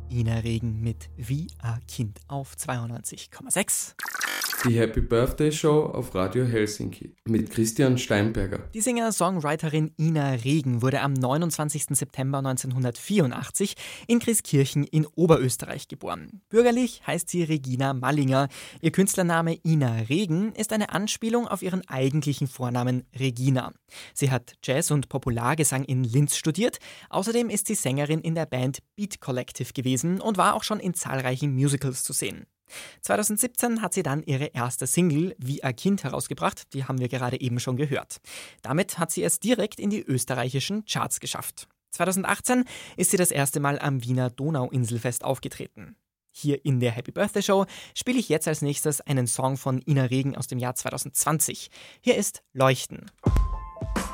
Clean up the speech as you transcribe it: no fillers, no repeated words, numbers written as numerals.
Ina Regen mit Wie ein Kind auf 92,6. Die Happy Birthday Show auf Radio Helsinki mit Christian Steinberger. Die Singer-Songwriterin Ina Regen wurde am 29. September 1984 in Christkirchen in Oberösterreich geboren. Bürgerlich heißt sie Regina Mallinger. Ihr Künstlername Ina Regen ist eine Anspielung auf ihren eigentlichen Vornamen Regina. Sie hat Jazz- und Populargesang in Linz studiert. Außerdem ist sie Sängerin in der Band Beat Collective gewesen und war auch schon in zahlreichen Musicals zu sehen. 2017 hat sie dann ihre erste Single Wie ein Kind herausgebracht, die haben wir gerade eben schon gehört. Damit hat sie es direkt in die österreichischen Charts geschafft. 2018 ist sie das erste Mal am Wiener Donauinselfest aufgetreten. Hier in der Happy Birthday Show spiele ich jetzt als nächstes einen Song von Ina Regen aus dem Jahr 2020. Hier ist Leuchten.